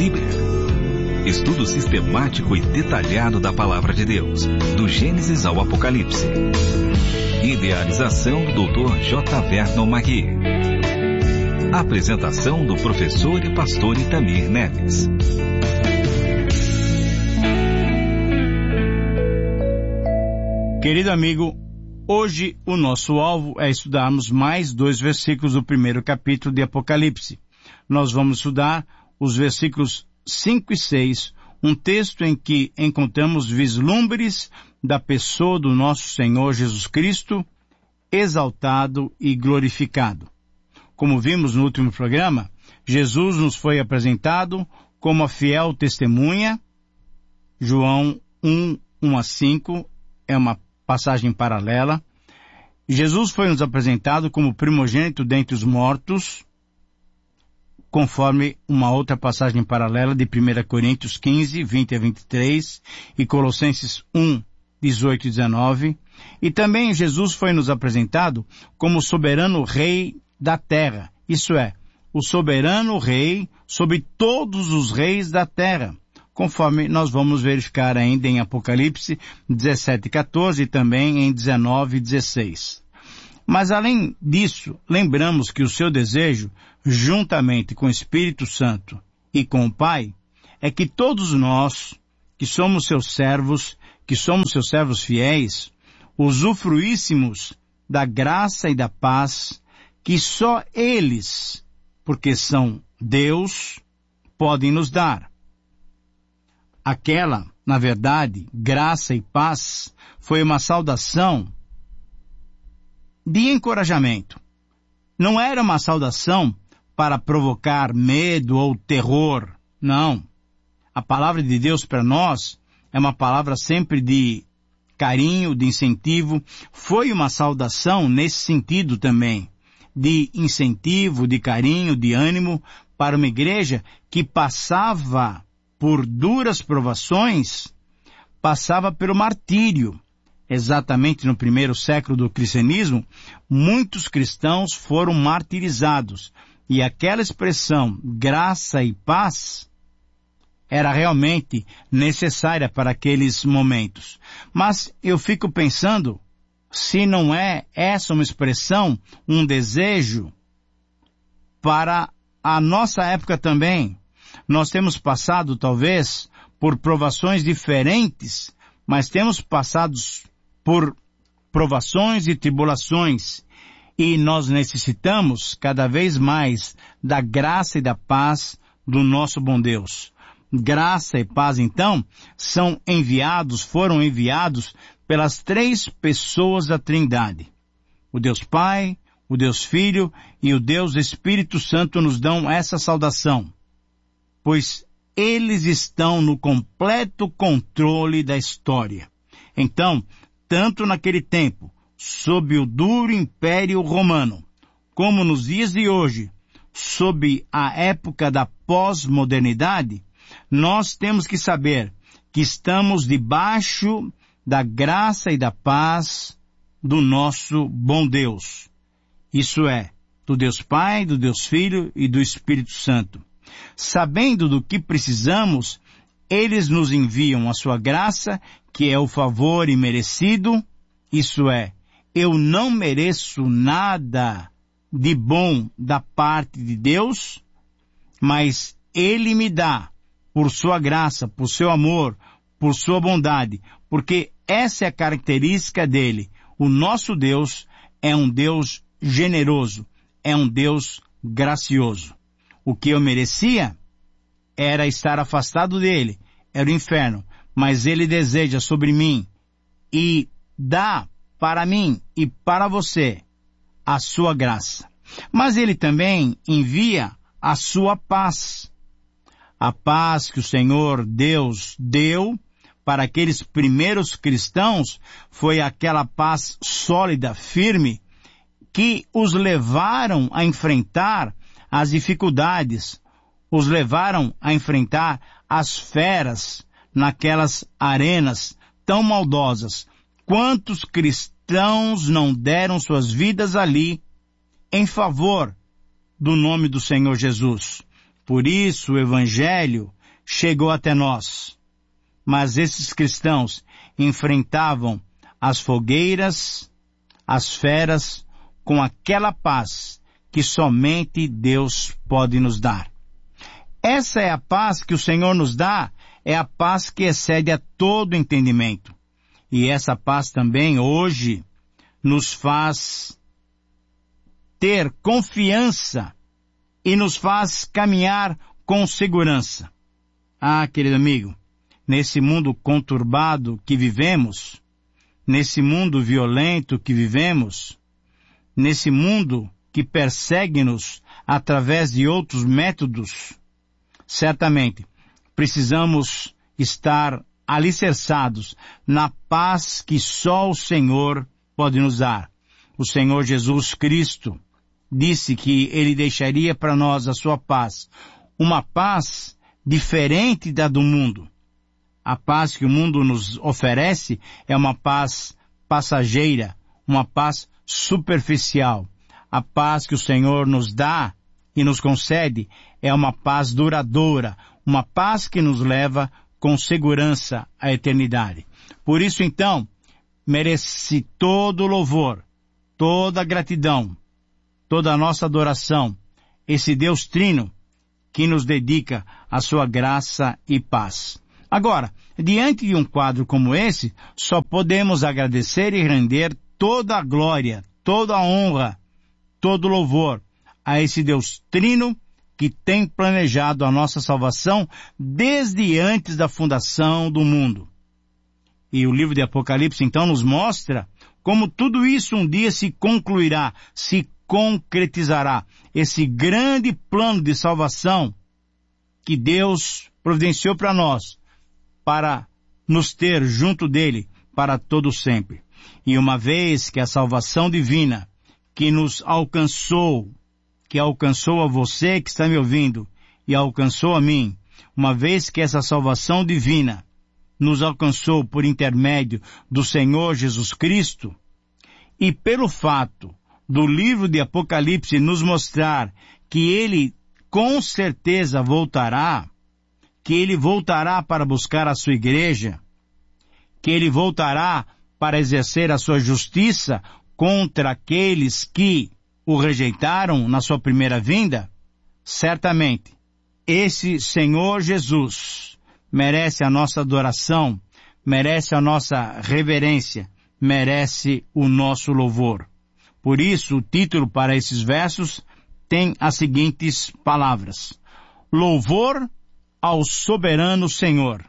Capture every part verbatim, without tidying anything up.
Bíblia. Estudo sistemático e detalhado da Palavra de Deus, do Gênesis ao Apocalipse. Idealização do doutor J. Vernon Magui. Apresentação do professor e pastor Itamir Neves. Querido amigo, hoje o nosso alvo é estudarmos mais dois versículos do primeiro capítulo de Apocalipse. Nós vamos estudar os versículos cinco e seis, um texto em que encontramos vislumbres da pessoa do nosso Senhor Jesus Cristo, exaltado e glorificado. Como vimos no último programa, Jesus nos foi apresentado como a fiel testemunha. João um, um a cinco é uma passagem paralela. Jesus foi nos apresentado como primogênito dentre os mortos, conforme uma outra passagem paralela de primeira Coríntios quinze, vinte a vinte e três e Colossenses um, dezoito e dezenove. E também Jesus foi nos apresentado como soberano rei da terra, isso é, o soberano rei sobre todos os reis da terra, conforme nós vamos verificar ainda em Apocalipse dezessete e quatorze e também em dezenove e dezesseis. Mas além disso, lembramos que o seu desejo, juntamente com o Espírito Santo e com o Pai, é que todos nós, que somos seus servos, que somos seus servos fiéis, usufruíssemos da graça e da paz que só eles, porque são Deus, podem nos dar. Aquela, na verdade, graça e paz foi uma saudação de encorajamento. Não era uma saudação para provocar medo ou terror, não. A palavra de Deus para nós é uma palavra sempre de carinho, de incentivo. Foi uma saudação nesse sentido também, de incentivo, de carinho, de ânimo para uma igreja que passava por duras provações, passava pelo martírio. Exatamente no primeiro século do cristianismo, muitos cristãos foram martirizados. E aquela expressão, graça e paz, era realmente necessária para aqueles momentos. Mas eu fico pensando, se não é essa uma expressão, um desejo para a nossa época também. Nós temos passado, talvez, por provações diferentes, mas temos passado por provações e tribulações, e nós necessitamos cada vez mais da graça e da paz do nosso bom Deus. Graça e paz, então, são enviados, foram enviados pelas três pessoas da Trindade. O Deus Pai, o Deus Filho e o Deus Espírito Santo nos dão essa saudação, pois eles estão no completo controle da história. Então, tanto naquele tempo, sob o duro império romano, como nos dias de hoje, sob a época da pós-modernidade, nós temos que saber que estamos debaixo da graça e da paz do nosso bom Deus. Isso é, do Deus Pai, do Deus Filho e do Espírito Santo. Sabendo do que precisamos, eles nos enviam a sua graça, que é o favor imerecido, isso é, eu não mereço nada de bom da parte de Deus, mas Ele me dá, por sua graça, por seu amor, por sua bondade, porque essa é a característica dele. O nosso Deus é um Deus generoso, é um Deus gracioso. O que eu merecia era estar afastado dele, era o inferno, mas ele deseja sobre mim e dá para mim e para você a sua graça. Mas ele também envia a sua paz. A paz que o Senhor Deus deu para aqueles primeiros cristãos foi aquela paz sólida, firme, que os levaram a enfrentar as dificuldades, os levaram a enfrentar as feras naquelas arenas tão maldosas. Quantos cristãos não deram suas vidas ali em favor do nome do Senhor Jesus? Por isso o Evangelho chegou até nós. Mas esses cristãos enfrentavam as fogueiras, as feras, com aquela paz que somente Deus pode nos dar. Essa é a paz que o Senhor nos dá, é a paz que excede a todo entendimento. E essa paz também hoje nos faz ter confiança e nos faz caminhar com segurança. Ah, querido amigo, nesse mundo conturbado que vivemos, nesse mundo violento que vivemos, nesse mundo que persegue-nos através de outros métodos, certamente precisamos estar alicerçados na paz que só o Senhor pode nos dar. O Senhor Jesus Cristo disse que Ele deixaria para nós a sua paz, uma paz diferente da do mundo. A paz que o mundo nos oferece é uma paz passageira, uma paz superficial. A paz que o Senhor nos dá e nos concede é uma paz duradoura, uma paz que nos leva com segurança à eternidade. Por isso, então, merece todo louvor, toda gratidão, toda a nossa adoração, esse Deus Trino que nos dedica a sua graça e paz. Agora, diante de um quadro como esse, só podemos agradecer e render toda a glória, toda a honra, todo o louvor a esse Deus Trino que tem planejado a nossa salvação desde antes da fundação do mundo. E o livro de Apocalipse, então, nos mostra como tudo isso um dia se concluirá, se concretizará. Esse grande plano de salvação que Deus providenciou para nós, para nos ter junto dele para todo sempre. E uma vez que a salvação divina que nos alcançou, que alcançou a você que está me ouvindo e alcançou a mim, uma vez que essa salvação divina nos alcançou por intermédio do Senhor Jesus Cristo, e pelo fato do livro de Apocalipse nos mostrar que ele com certeza voltará, que ele voltará para buscar a sua igreja, que ele voltará para exercer a sua justiça contra aqueles que o rejeitaram na sua primeira vinda, certamente esse Senhor Jesus merece a nossa adoração, merece a nossa reverência, merece o nosso louvor. Por isso, o título para esses versos tem as seguintes palavras: Louvor ao soberano Senhor.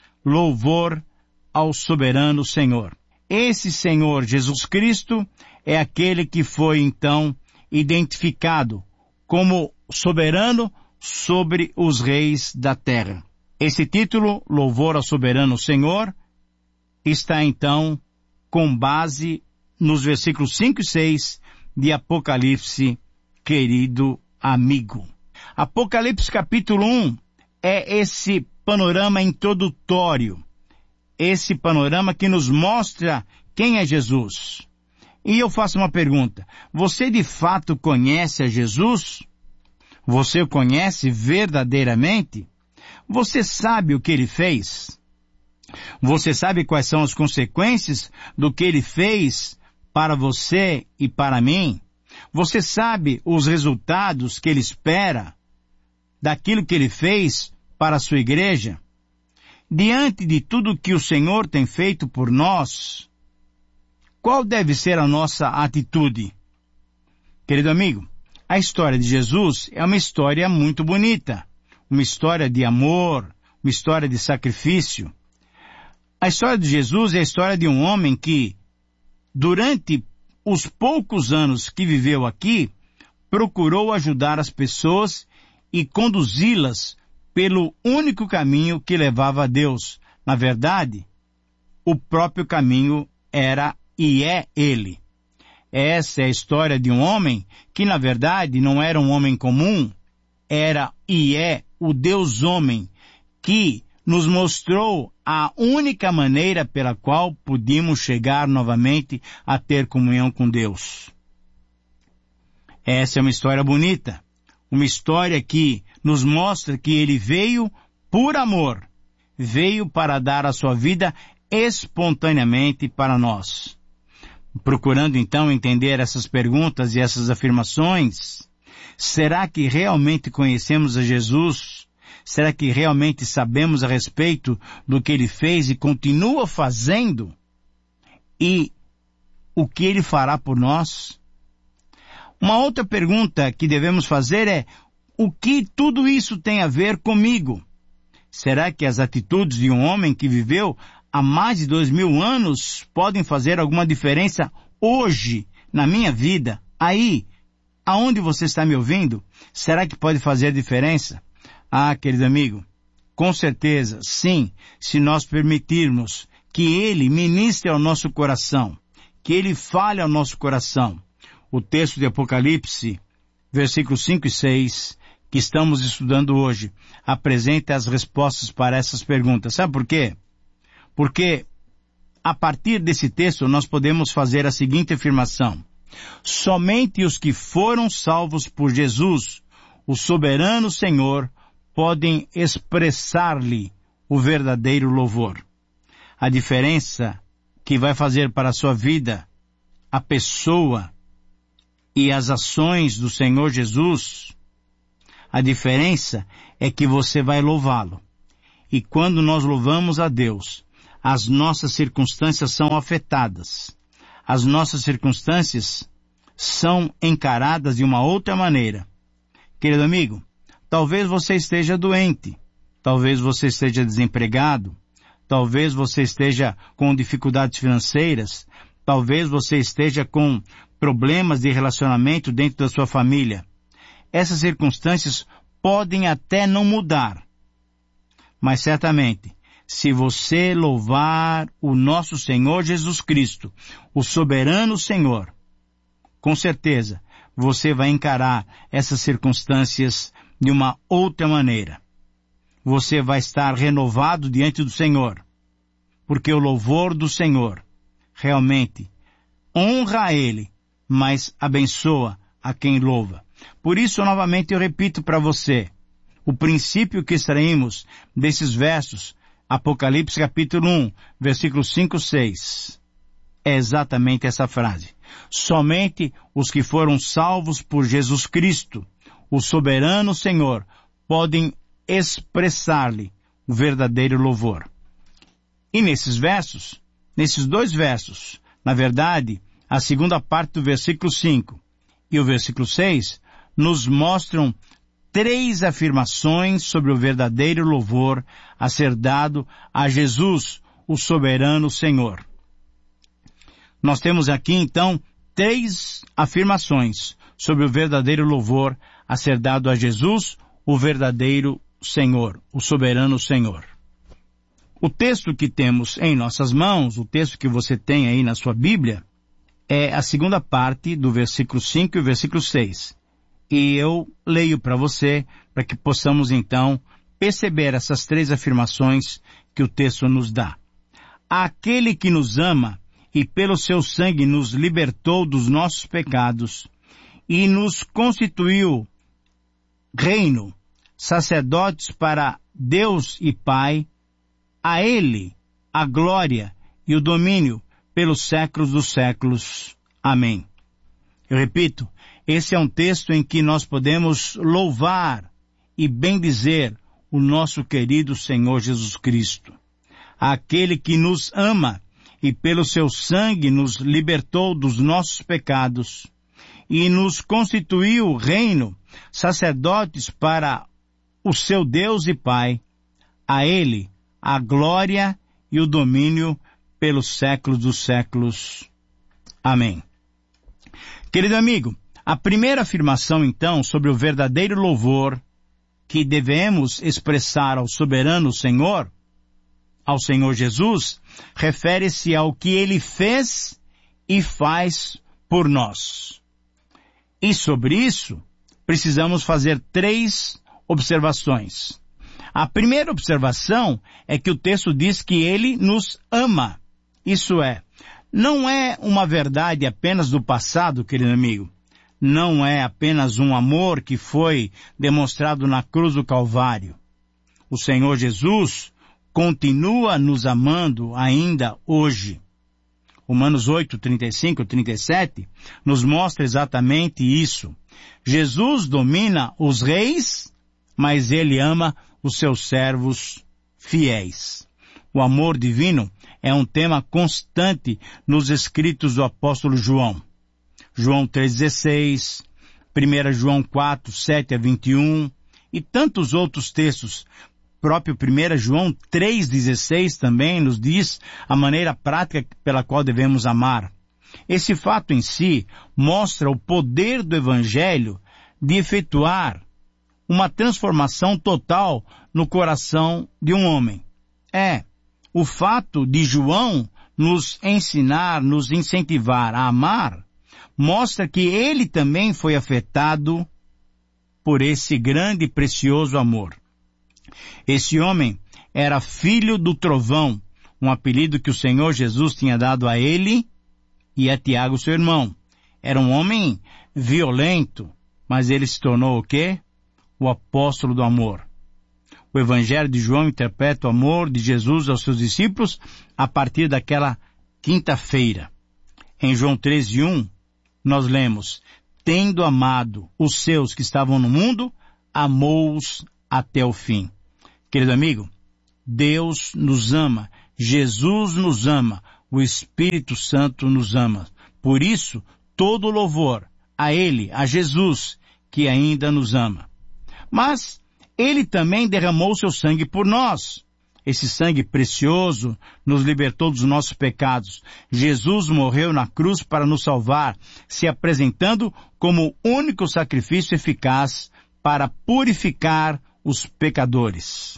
Louvor ao soberano Senhor. Esse Senhor Jesus Cristo é aquele que foi, então, identificado como soberano sobre os reis da terra. Esse título, Louvor ao soberano Senhor, está, então, com base nos versículos cinco e seis de Apocalipse, querido amigo. Apocalipse capítulo um é esse panorama introdutório, esse panorama que nos mostra quem é Jesus. E eu faço uma pergunta: você de fato conhece a Jesus? Você o conhece verdadeiramente? Você sabe o que ele fez? Você sabe quais são as consequências do que ele fez para você e para mim? Você sabe os resultados que ele espera daquilo que ele fez para a sua igreja? Diante de tudo que o Senhor tem feito por nós, qual deve ser a nossa atitude? Querido amigo, a história de Jesus é uma história muito bonita, uma história de amor, uma história de sacrifício. A história de Jesus é a história de um homem que, durante os poucos anos que viveu aqui, procurou ajudar as pessoas e conduzi-las pelo único caminho que levava a Deus. Na verdade, o próprio caminho era e é ele. Essa é a história de um homem que, na verdade, não era um homem comum, era e é o Deus homem que nos mostrou a única maneira pela qual podíamos chegar novamente a ter comunhão com Deus. Essa é uma história bonita, Uma história que nos mostra que ele veio por amor, veio para dar a sua vida espontaneamente para nós. Procurando então entender essas perguntas e essas afirmações, será que realmente conhecemos a Jesus? Será que realmente sabemos a respeito do que ele fez e continua fazendo? E o que ele fará por nós? Uma outra pergunta que devemos fazer é: o que tudo isso tem a ver comigo? Será que as atitudes de um homem que viveu há mais de dois mil anos podem fazer alguma diferença hoje na minha vida? Aí, aonde você está me ouvindo, será que pode fazer diferença? Ah, querido amigo, com certeza, sim, se nós permitirmos que ele ministre ao nosso coração, que ele fale ao nosso coração. O texto de Apocalipse, versículos cinco e seis, que estamos estudando hoje, apresenta as respostas para essas perguntas. Sabe por quê? Porque, a partir desse texto, nós podemos fazer a seguinte afirmação: somente os que foram salvos por Jesus, o soberano Senhor, podem expressar-lhe o verdadeiro louvor. A diferença que vai fazer para a sua vida a pessoa e as ações do Senhor Jesus, a diferença é que você vai louvá-lo. E quando nós louvamos a Deus, as nossas circunstâncias são afetadas. As nossas circunstâncias são encaradas de uma outra maneira. Querido amigo, talvez você esteja doente, talvez você esteja desempregado, talvez você esteja com dificuldades financeiras, talvez você esteja com problemas de relacionamento dentro da sua família. Essas circunstâncias podem até não mudar, mas certamente, se você louvar o nosso Senhor Jesus Cristo, o soberano Senhor, com certeza você vai encarar essas circunstâncias de uma outra maneira. Você vai estar renovado diante do Senhor, porque o louvor do Senhor realmente honra a Ele, mas abençoa a quem louva. Por isso, novamente, eu repito para você, o princípio que extraímos desses versos, Apocalipse capítulo um, versículos cinco e seis, é exatamente essa frase. Somente os que foram salvos por Jesus Cristo, o soberano Senhor, podem expressar-lhe o verdadeiro louvor. E nesses versos, nesses dois versos, na verdade, a segunda parte do versículo cinco e o versículo seis, nos mostram três afirmações sobre o verdadeiro louvor a ser dado a Jesus, o soberano Senhor. Nós temos aqui, então, três afirmações sobre o verdadeiro louvor a ser dado a Jesus, o verdadeiro Senhor, o soberano Senhor. O texto que temos em nossas mãos, o texto que você tem aí na sua Bíblia, é a segunda parte do versículo cinco e o versículo seis. E eu leio para você, para que possamos então perceber essas três afirmações que o texto nos dá. Aquele que nos ama e pelo seu sangue nos libertou dos nossos pecados e nos constituiu reino, sacerdotes para Deus e Pai, a Ele a glória e o domínio pelos séculos dos séculos. Amém. Eu repito, esse é um texto em que nós podemos louvar e bendizer o nosso querido Senhor Jesus Cristo. Aquele que nos ama e pelo seu sangue nos libertou dos nossos pecados e nos constituiu reino, sacerdotes para o seu Deus e Pai. A Ele a glória e o domínio pelos séculos dos séculos. Amém. Querido amigo, a primeira afirmação, então, sobre o verdadeiro louvor que devemos expressar ao soberano Senhor, ao Senhor Jesus, refere-se ao que Ele fez e faz por nós. E sobre isso, precisamos fazer três observações. A primeira observação é que o texto diz que Ele nos ama. Isso é, não é uma verdade apenas do passado, querido amigo. não é apenas um amor que foi demonstrado na cruz do Calvário. O Senhor Jesus continua nos amando ainda hoje. Romanos oito, trinta e cinco e trinta e sete nos mostra exatamente isso. Jesus domina os reis, mas ele ama os seus servos fiéis. O amor divino é um tema constante nos escritos do apóstolo João. João três, dezesseis, primeira João quatro, sete a vinte e um e tantos outros textos. Próprio primeira João três, dezesseis também nos diz a maneira prática pela qual devemos amar. Esse fato em si mostra o poder do Evangelho de efetuar uma transformação total no coração de um homem. É, o fato de João nos ensinar, nos incentivar a amar, mostra que ele também foi afetado por esse grande e precioso amor. Esse homem era filho do trovão, um apelido que o Senhor Jesus tinha dado a ele e a Tiago, seu irmão. Era um homem violento, mas ele se tornou o quê? O apóstolo do amor. O Evangelho de João interpreta o amor de Jesus aos seus discípulos a partir daquela quinta-feira. Em João treze, um, nós lemos: tendo amado os seus que estavam no mundo, amou-os até o fim. Querido amigo, Deus nos ama, Jesus nos ama, o Espírito Santo nos ama. Por isso, todo louvor a Ele, a Jesus, que ainda nos ama. Mas Ele também derramou seu sangue por nós. Esse sangue precioso nos libertou dos nossos pecados. Jesus morreu na cruz para nos salvar, se apresentando como o único sacrifício eficaz para purificar os pecadores.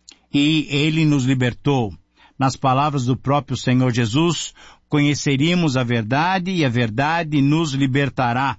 E Ele nos libertou. Nas palavras do próprio Senhor Jesus, conheceríamos a verdade e a verdade nos libertará.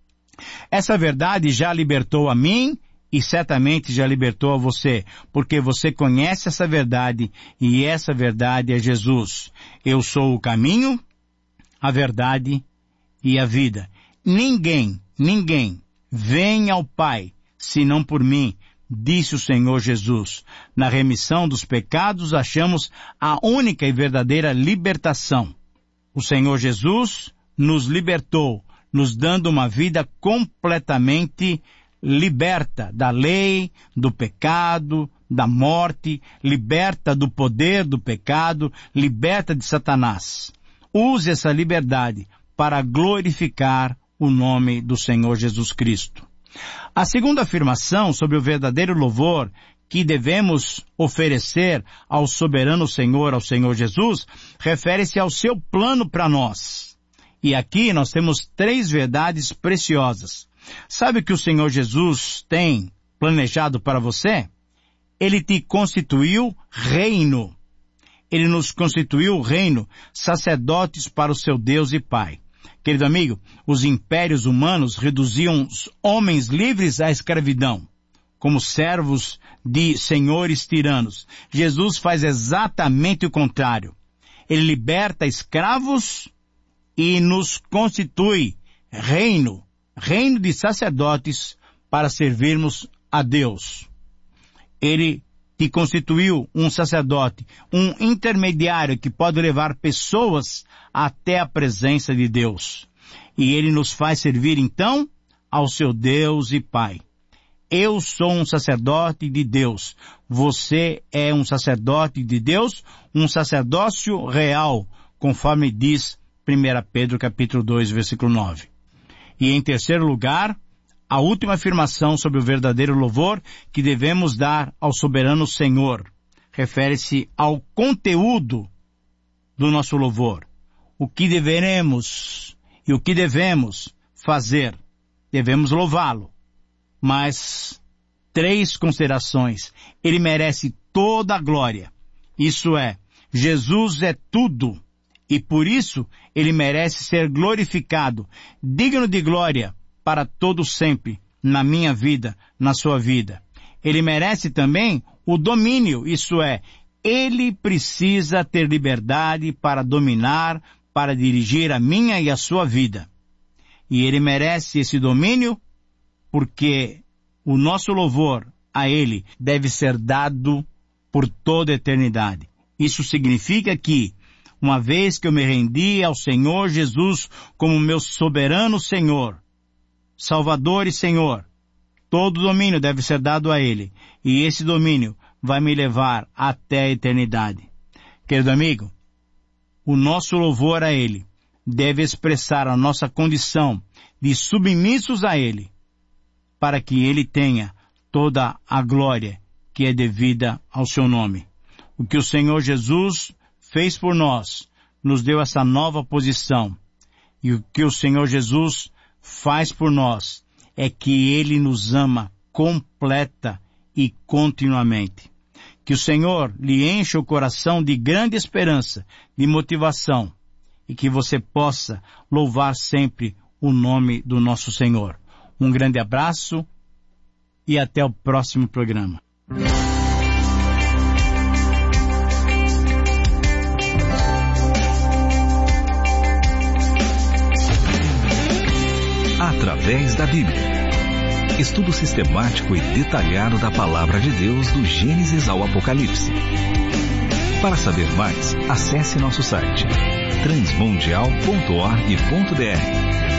Essa verdade já libertou a mim e certamente já libertou a você, porque você conhece essa verdade e essa verdade é Jesus. Eu sou o caminho, a verdade e a vida. Ninguém, ninguém vem ao Pai senão por mim, disse o Senhor Jesus. Na remissão dos pecados achamos a única e verdadeira libertação. O Senhor Jesus nos libertou, nos dando uma vida completamente liberta da lei, do pecado, da morte, liberta do poder do pecado, liberta de Satanás. Use essa liberdade para glorificar o nome do Senhor Jesus Cristo. A segunda afirmação sobre o verdadeiro louvor que devemos oferecer ao soberano Senhor, ao Senhor Jesus, refere-se ao seu plano para nós. E aqui nós temos três verdades preciosas. Sabe o que o Senhor Jesus tem planejado para você? Ele te constituiu reino. Ele nos constituiu reino, sacerdotes para o seu Deus e Pai. Querido amigo, os impérios humanos reduziam os homens livres à escravidão, como servos de senhores tiranos. Jesus faz exatamente o contrário. Ele liberta escravos e nos constitui reino, reino de sacerdotes para servirmos a Deus. Ele te constituiu um sacerdote, um intermediário que pode levar pessoas até a presença de Deus. E ele nos faz servir então ao seu Deus e Pai. Eu sou um sacerdote de Deus. Você é um sacerdote de Deus, um sacerdócio real, conforme diz primeira Pedro capítulo dois, versículo nove. E em terceiro lugar, a última afirmação sobre o verdadeiro louvor que devemos dar ao soberano Senhor refere-se ao conteúdo do nosso louvor. O que deveremos e o que devemos fazer? Devemos louvá-lo. Mas três considerações. Ele merece toda a glória. Isso é, Jesus é tudo. E por isso ele merece ser glorificado, digno de glória, para todo sempre, na minha vida, na sua vida. Ele merece também o domínio, isso é, ele precisa ter liberdade para dominar, para dirigir a minha e a sua vida. E Ele merece esse domínio porque o nosso louvor a Ele deve ser dado por toda a eternidade. Isso significa que, uma vez que eu me rendi ao Senhor Jesus como meu soberano Senhor, Salvador e Senhor, todo domínio deve ser dado a Ele, e esse domínio vai me levar até a eternidade. Querido amigo, o nosso louvor a Ele deve expressar a nossa condição de submissos a Ele, para que Ele tenha toda a glória que é devida ao seu nome. O que o Senhor Jesus fez por nós, nos deu essa nova posição. E o que o Senhor Jesus faz por nós é que Ele nos ama completa e continuamente. Que o Senhor lhe enche o coração de grande esperança, de motivação, e que você possa louvar sempre o nome do nosso Senhor. Um grande abraço e até o próximo programa. Através da Bíblia. Estudo sistemático e detalhado da Palavra de Deus do Gênesis ao Apocalipse. Para saber mais, acesse nosso site transmundial ponto org ponto br.